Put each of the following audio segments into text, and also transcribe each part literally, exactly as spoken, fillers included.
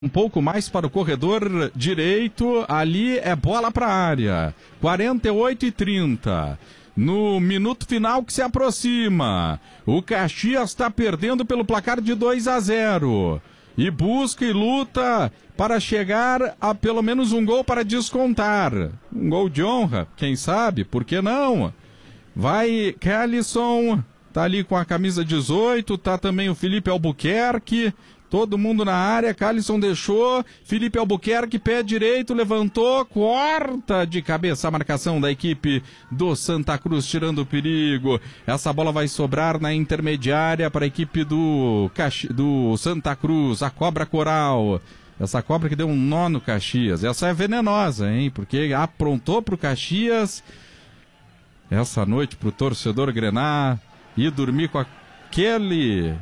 Um pouco mais para o corredor direito, ali é bola para a área, quarenta e oito e trinta. No minuto final que se aproxima, o Caxias está perdendo pelo placar de dois a zero. E busca e luta para chegar a pelo menos um gol para descontar. Um gol de honra, quem sabe, por que não? Vai Callison, tá ali com a camisa dezoito, tá também o Felipe Albuquerque. Todo mundo na área, Callison deixou, Felipe Albuquerque, pé direito, levantou, corta de cabeça a marcação da equipe do Santa Cruz, tirando o perigo. Essa bola vai sobrar na intermediária para a equipe do, Caxi... do Santa Cruz, a Cobra Coral. Essa cobra que deu um nó no Caxias, essa é venenosa, hein, porque aprontou pro Caxias essa noite pro torcedor grenar e dormir com aquele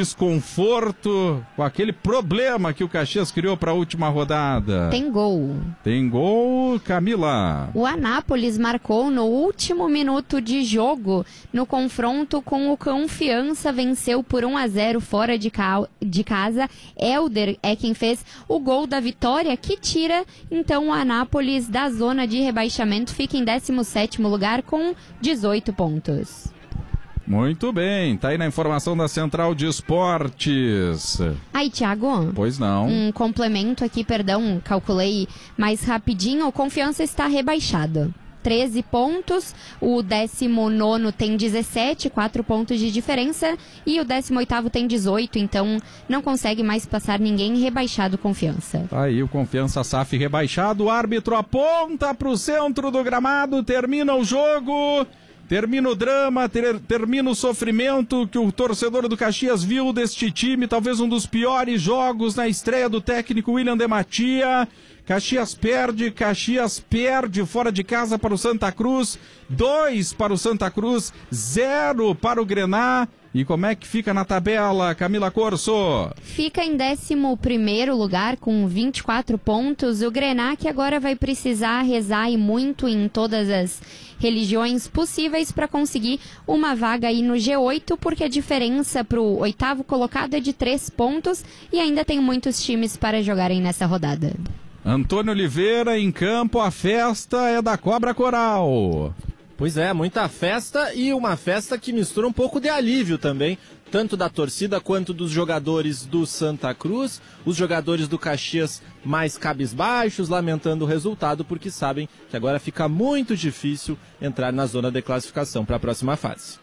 desconforto, com aquele problema que o Caxias criou para a última rodada. Tem gol. Tem gol, Camila. O Anápolis marcou no último minuto de jogo, no confronto com o Confiança, venceu por um a zero fora de, ca... de casa. Helder é quem fez o gol da vitória, que tira então o Anápolis da zona de rebaixamento, fica em décimo sétimo lugar com dezoito pontos. Muito bem, tá aí na informação da Central de Esportes. Aí, Thiago. Pois não. Um complemento aqui, perdão, calculei mais rapidinho. O Confiança está rebaixado. treze pontos, o décimo nono tem dezessete, quatro pontos de diferença, e o décimo oitavo tem dezoito, então não consegue mais passar ninguém, rebaixado Confiança. Aí o Confiança S A F rebaixado, o árbitro aponta para o centro do gramado, termina o jogo... Termina o drama, ter, termina o sofrimento que o torcedor do Caxias viu deste time, talvez um dos piores jogos na estreia do técnico William de Matia. Caxias perde, Caxias perde fora de casa para o Santa Cruz, dois para o Santa Cruz, zero para o Grená. E como é que fica na tabela, Camila Corso? Fica em décimo primeiro lugar com vinte e quatro pontos. O Grená, que agora vai precisar rezar e muito em todas as religiões possíveis para conseguir uma vaga aí no G oito, porque a diferença para o oitavo colocado é de três pontos e ainda tem muitos times para jogarem nessa rodada. Antônio Oliveira em campo, a festa é da Cobra Coral. Pois é, muita festa e uma festa que mistura um pouco de alívio também, tanto da torcida quanto dos jogadores do Santa Cruz, os jogadores do Caxias mais cabisbaixos, lamentando o resultado, porque sabem que agora fica muito difícil entrar na zona de classificação para a próxima fase.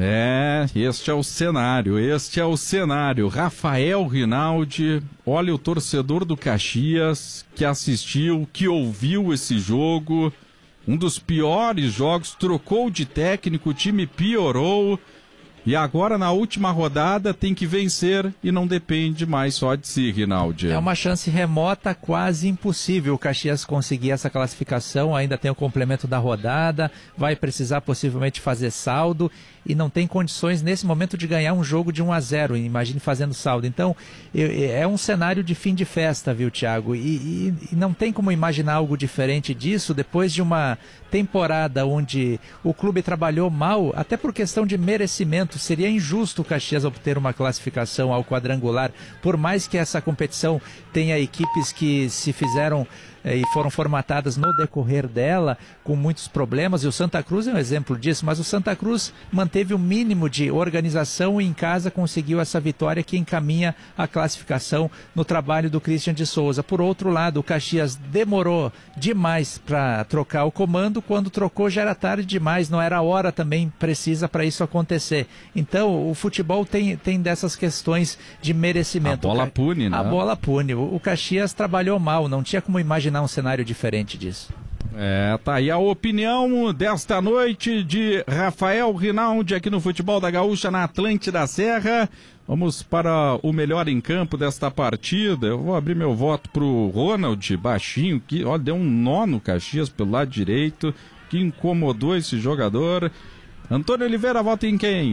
É, este é o cenário, este é o cenário. Rafael Rinaldi, olha o torcedor do Caxias que assistiu, que ouviu esse jogo... Um dos piores jogos, trocou de técnico, o time piorou e agora na última rodada tem que vencer e não depende mais só de si, Rinaldi. É uma chance remota, quase impossível o Caxias conseguir essa classificação, ainda tem o complemento da rodada, vai precisar possivelmente fazer saldo e não tem condições nesse momento de ganhar um jogo de um a zero, imagine fazendo saldo. Então é um cenário de fim de festa, viu, Thiago? E, e, e não tem como imaginar algo diferente disso depois de uma temporada onde o clube trabalhou mal, até por questão de merecimento. Seria injusto o Caxias obter uma classificação ao quadrangular, por mais que essa competição tenha equipes que se fizeram e foram formatadas no decorrer dela com muitos problemas, e o Santa Cruz é um exemplo disso, mas o Santa Cruz manteve o mínimo de organização e em casa conseguiu essa vitória que encaminha a classificação no trabalho do Christian de Souza. Por outro lado, o Caxias demorou demais para trocar o comando, quando trocou já era tarde demais, não era a hora também precisa para isso acontecer. Então o futebol tem, tem dessas questões de merecimento. A bola pune, né? A bola pune. O, o Caxias trabalhou mal, não tinha como imaginar um cenário diferente disso. É, tá aí a opinião desta noite de Rafael Rinaldi aqui no Futebol da Gaúcha, na Atlântida Serra. Vamos para o melhor em campo desta partida. Eu vou abrir meu voto pro Ronald, baixinho, que ó, deu um nó no Caxias pelo lado direito, que incomodou esse jogador. Antônio Oliveira, vota em quem?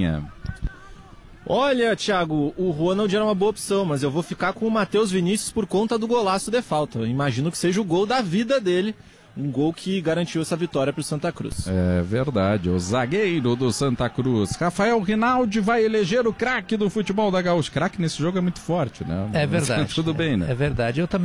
Olha, Thiago, o Ronald era uma boa opção, mas eu vou ficar com o Matheus Vinícius por conta do golaço de falta. Eu imagino que seja o gol da vida dele, um gol que garantiu essa vitória para o Santa Cruz. É verdade, o zagueiro do Santa Cruz. Rafael Rinaldi vai eleger o craque do futebol da Gaúcha. Craque nesse jogo é muito forte, né? É verdade. Tudo bem, né? É verdade. Eu também